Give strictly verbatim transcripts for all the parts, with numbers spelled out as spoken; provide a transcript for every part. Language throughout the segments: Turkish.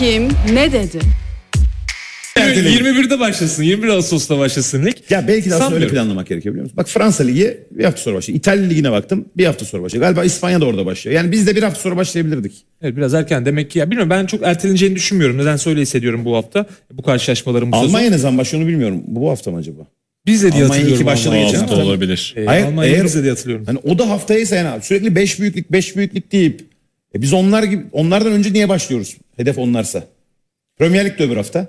kim ne dedi? yirmi birde başlasın. yirmi bir Ağustos'ta başlasın lig. Ya belki de aslında öyle Sanmıyorum. planlamak gerekiyor biliyor musun? Bak Fransa Ligi bir hafta sonra başlıyor. İtalya Ligi'ne baktım bir hafta sonra başlıyor. Galiba İspanya da orada başlıyor. Yani biz de bir hafta sonra başlayabilirdik. Evet, biraz erken demek ki. Ya bilmiyorum, ben çok erteleneceğini düşünmüyorum. Nedense öyle hissediyorum bu hafta. Bu karşılaşmaların bu Almanya sezon. ne zaman başlıyor onu bilmiyorum. Bu hafta mı acaba? Biz de diye Almanya hatırlıyorum. iki başladı Almanya. geçen hafta olabilir. Ee, Hayır, Almanya eğer- bize diye hatırlıyorum. Hani o da haftaysa yani sürekli beş büyüklük beş büyüklük deyip e biz onlar gibi onlardan önce niye başlıyoruz? Hedef onlarsa. Premier Lig de öbür hafta.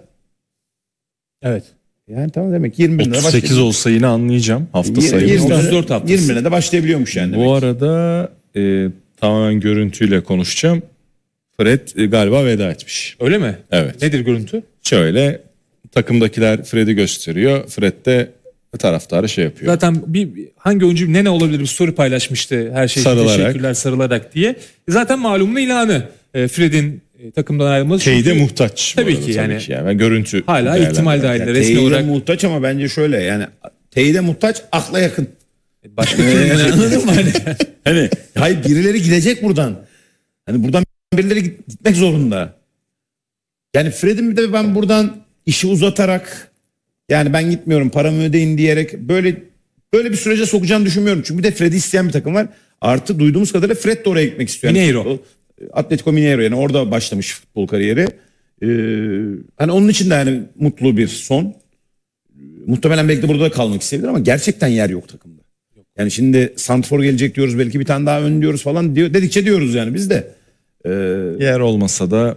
Evet. Yani tamam demek ki yirmi birinde otuz sekiz başlayabiliyor. olsa yine anlayacağım hafta sayımız. yirmi otuz dört haftası. yirmi birinde başlayabiliyormuş yani demek. Bu arada e, tamamen görüntüyle konuşacağım. Fred e, galiba veda etmiş. Öyle mi? Evet. Nedir görüntü? Şöyle takımdakiler Fred'i gösteriyor. Fred de taraftarı şey yapıyor. Zaten bir hangi oyuncu ne ne olabilir bir story paylaşmıştı her şey için Sarılarak. teşekkürler sarılarak diye. Zaten malumun ilanı e, Fred'in e, takımdan ayrılması. Teyide Çünkü muhtaç. bu Tabii arada, ki yani. yani. Ben görüntü hala değerlendiriyorum. ihtimal dahilinde Yani resmi teyide olarak muhtaç ama bence şöyle yani teyide muhtaç akla yakın. başka Yani türlü anladın mı? Hani, hani hayır birileri gidecek buradan. Hani buradan birileri git- gitmek zorunda. Yani Fred'in bir de ben buradan işi uzatarak yani ben gitmiyorum paramı ödeyin diyerek böyle böyle bir sürece sokacağını düşünmüyorum. Çünkü bir de Fred'i isteyen bir takım var. Artı duyduğumuz kadarıyla Fred de oraya gitmek istiyor. Yani Mineiro. futbol, Atletico Mineiro yani orada başlamış futbol kariyeri. Ee, hani onun için de yani mutlu bir son. Muhtemelen belki de burada da kalmak isteyebilir ama gerçekten yer yok takımda. Yani şimdi Santrfor gelecek diyoruz belki bir tane daha ön diyoruz falan diyor, dedikçe diyoruz yani biz de. Ee, Yer olmasa da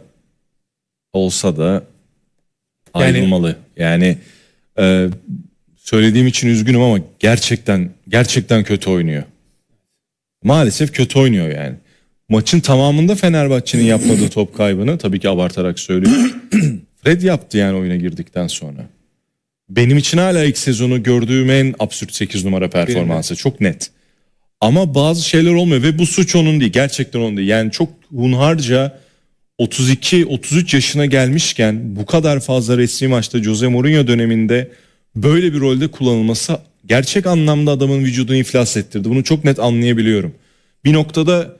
olsa da Yani- ayrılmalı. Yani e, söylediğim için üzgünüm ama gerçekten gerçekten kötü oynuyor. Maalesef kötü oynuyor yani. Maçın tamamında Fenerbahçe'nin yapmadığı top kaybını tabii ki abartarak söylüyorum. Fred yaptı yani oyuna girdikten sonra. Benim için hala ilk sezonu gördüğüm en absürt sekiz numara performansı. Çok net. Ama bazı şeyler olmuyor ve bu suç onun değil. Gerçekten onun değil. Yani çok hunharca otuz iki otuz üç yaşına gelmişken bu kadar fazla resmi maçta Jose Mourinho döneminde böyle bir rolde kullanılması gerçek anlamda adamın vücudunu iflas ettirdi. Bunu çok net anlayabiliyorum. Bir noktada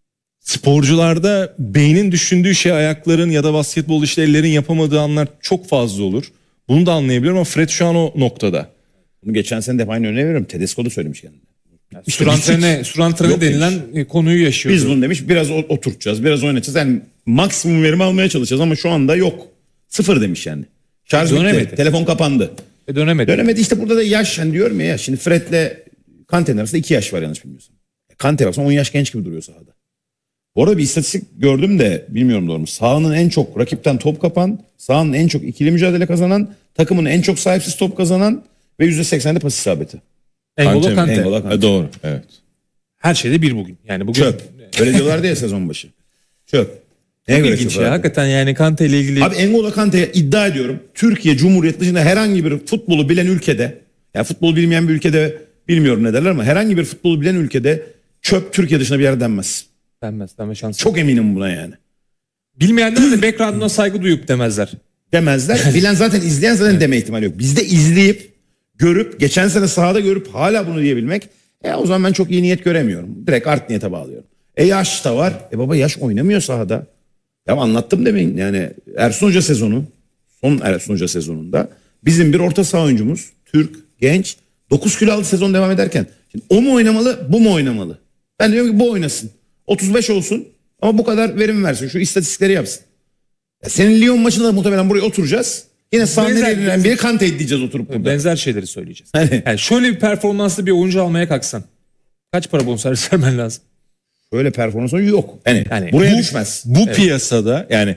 sporcularda beynin düşündüğü şey ayakların ya da basketbol işte ellerin yapamadığı anlar çok fazla olur. Bunu da anlayabiliyorum ama Fred şu an o noktada. bunu geçen sene de hep aynı örneği veriyorum. Tedesco da söylemiş kendine. Surantrene, Surantrene Yok denilen e, konuyu yaşıyordu. Biz bunu demiş biraz o- oturtacağız biraz oynatacağız. Yani maksimum verimi almaya çalışacağız ama şu anda yok. Sıfır demiş yani. Şarj Dönemedi. bitti. Telefon kapandı. E, dönemedi. Dönemedi işte burada da yaş hani diyorum ya. Şimdi Fred'le Kante'nin arasında iki yaş var yanlış bilmiyorsam. Kante baksan on yaş genç gibi duruyor sahada. Bu arada bir istatistik gördüm de bilmiyorum doğru mu? Sahanın en çok rakipten top kapan, sahanın en çok ikili mücadele kazanan, takımın en çok sahipsiz top kazanan ve yüzde seksende pas isabeti. Engolo Kante- Kante. Engolo Kante. E, doğru. Evet. Her şeyde bir bugün. Yani bugün Çöp. Öyle diyorlardı ya sezon başı. Çöp. Neye çok göre ilginç çöp ya. abi? Hakikaten yani Kante ile ilgili Abi Engolo Kante'ye iddia ediyorum. Türkiye Cumhuriyeti dışında herhangi bir futbolu bilen ülkede, yani futbol bilmeyen bir ülkede bilmiyorum ne derler ama herhangi bir futbolu bilen ülkede çöp Türkiye dışında bir yer denmez. denmez. Denme şansı. Çok eminim buna yani. Bilmeyenler de background'una saygı duyup demezler. Demezler. Bilen zaten izleyen zaten deme ihtimali yok. Bizde izleyip görüp geçen sene sahada görüp hala bunu diyebilmek e o zaman ben çok iyi niyet göremiyorum. Direkt art niyete bağlıyorum. E yaş da var. E baba yaş oynamıyor sahada. Ya anlattım demeyin yani Ersun Hoca sezonu son Ersun Hoca sezonunda bizim bir orta saha oyuncumuz Türk genç dokuz kilo aldı sezon devam ederken. Şimdi o mu oynamalı bu mu oynamalı? Ben diyorum ki bu oynasın. otuz beş olsun ama bu kadar verim versin. Şu istatistikleri yapsın. Ya senin Lyon maçında da muhtemelen buraya oturacağız. Yine sahne Benzer- verilen biri Kante diyeceğiz oturup burada. Benzer şeyleri söyleyeceğiz. Hani- Yani şöyle bir performanslı bir oyuncu almaya kalksan kaç para bonservis vermen lazım? Böyle performansı yok. Yani, Yani buraya bu, düşmez. Bu piyasada yani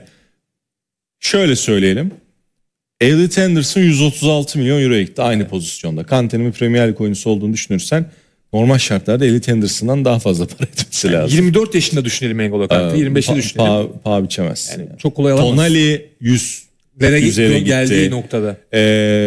şöyle söyleyelim. Elliot Anderson yüz otuz altı milyon euroya gitti aynı pozisyonda. Kante'nin bir Premier Lig oyuncusu olduğunu düşünürsen normal şartlarda Elliot Anderson'dan daha fazla para etmesi lazım. yirmi dört yaşında düşünelim Engolo Kante. yirmi beşi Pa- düşünelim. Pa, paha biçemezsin. Yani yani. çok kolay alamaz. Tonali yüz Lere üzeri gitti. geldiği noktada. Ee,